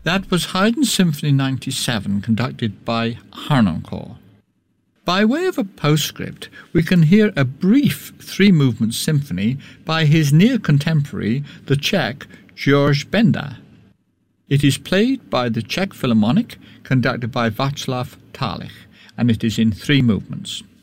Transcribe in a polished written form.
That was Haydn Symphony 97, conducted by Harnoncourt. By way of a postscript, we can hear a brief three-movement symphony by his near-contemporary, the Czech George Benda. It is played by the Czech Philharmonic, conducted by Václav Talich, and it is in three movements.